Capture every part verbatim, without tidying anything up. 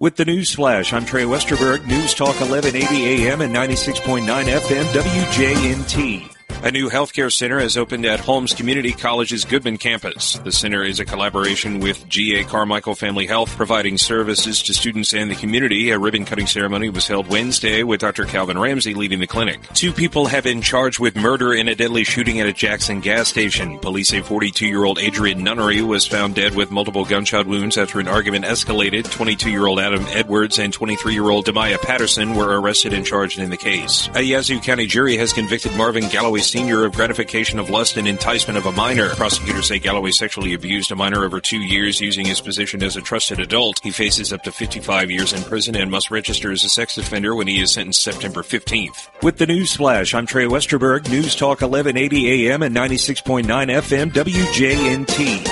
With the News Flash, I'm Trey Westerberg, News Talk eleven eighty A M and ninety-six point nine F M W J N T. A new healthcare center has opened at Holmes Community College's Goodman campus. The center is a collaboration with G A Carmichael Family Health, providing services to students and the community. A ribbon-cutting ceremony was held Wednesday with Doctor Calvin Ramsey leading the clinic. Two people have been charged with murder in a deadly shooting at a Jackson gas station. Police say forty-two-year-old Adrian Nunnery was found dead with multiple gunshot wounds after an argument escalated. twenty-two-year-old Adam Edwards and twenty-three-year-old Demaya Patterson were arrested and charged in the case. A Yazoo County jury has convicted Marvin Galloway Senior of gratification of lust and enticement of a minor. Prosecutors say Galloway sexually abused a minor over two years using his position as a trusted adult. He faces up to fifty-five years in prison and must register as a sex offender when he is sentenced September fifteenth. With the News Flash, I'm Trey Westerberg, News Talk eleven eighty A M and ninety-six point nine F M W J N T.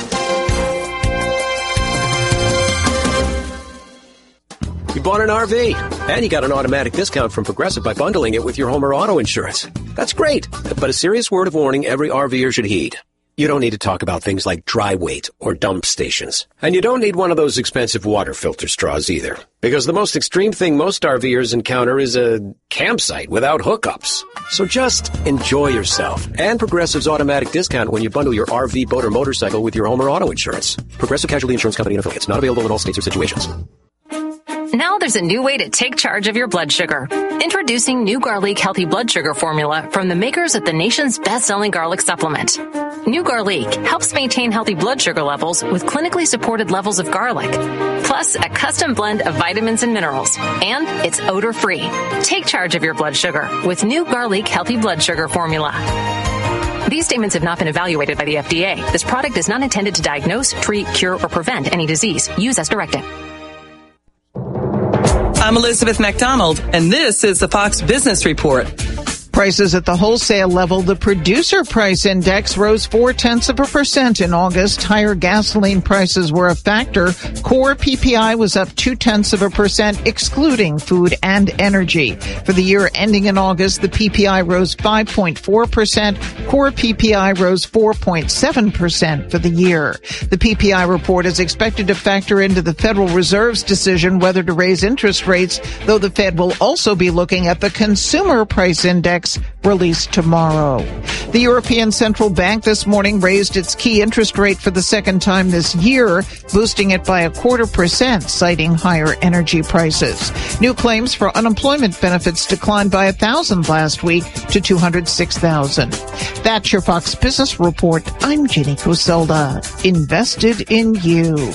You bought an R V, and you got an automatic discount from Progressive by bundling it with your home or auto insurance. That's great, but a serious word of warning every RVer should heed. You don't need to talk about things like dry weight or dump stations. And you don't need one of those expensive water filter straws either, because the most extreme thing most RVers encounter is a campsite without hookups. So just enjoy yourself and Progressive's automatic discount when you bundle your R V, boat, or motorcycle with your home or auto insurance. Progressive Casualty Insurance Company and affiliates. Not available in all states or situations. Now there's a new way to take charge of your blood sugar. Introducing New Garlic Healthy Blood Sugar Formula from the makers of the nation's best-selling garlic supplement. New Garlic helps maintain healthy blood sugar levels with clinically supported levels of garlic, plus a custom blend of vitamins and minerals. And it's odor-free. Take charge of your blood sugar with New Garlic Healthy Blood Sugar Formula. These statements have not been evaluated by the F D A. This product is not intended to diagnose, treat, cure, or prevent any disease. Use as directed. I'm Elizabeth McDonald, and this is the Fox Business Report. Prices at the wholesale level, the producer price index rose four-tenths of a percent in August. Higher gasoline prices were a factor. Core P P I was up two-tenths of a percent, excluding food and energy. For the year ending in August, the P P I rose five point four percent. Core P P I rose four point seven percent for the year. The P P I report is expected to factor into the Federal Reserve's decision whether to raise interest rates, though the Fed will also be looking at the consumer price index released tomorrow. The European Central Bank this morning raised its key interest rate for the second time this year, boosting it by a quarter percent, citing higher energy prices. New claims for unemployment benefits declined by one thousand last week to two hundred six thousand. That's your Fox Business Report. I'm Ginny Coselda. Invested in you.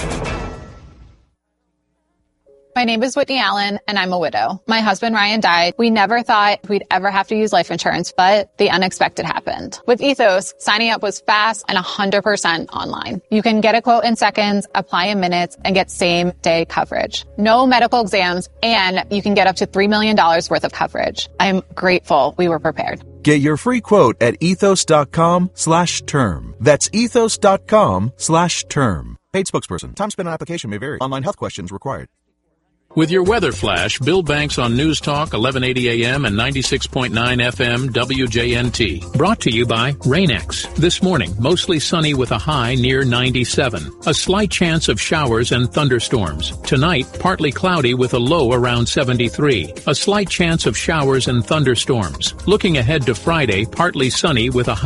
My name is Whitney Allen, and I'm a widow. My husband, Ryan, died. We never thought we'd ever have to use life insurance, but the unexpected happened. With Ethos, signing up was fast and one hundred percent online. You can get a quote in seconds, apply in minutes, and get same-day coverage. No medical exams, and you can get up to three million dollars worth of coverage. I'm grateful we were prepared. Get your free quote at ethos.com slash term. That's ethos.com slash term. Paid spokesperson. Time spent on application may vary. Online health questions required. With your weather flash, Bill Banks on News Talk eleven eighty A M and ninety-six point nine F M W J N T. Brought to you by Rain-X. This morning, mostly sunny with a high near ninety-seven. A slight chance of showers and thunderstorms. Tonight, partly cloudy with a low around seventy-three. A slight chance of showers and thunderstorms. Looking ahead to Friday, partly sunny with a high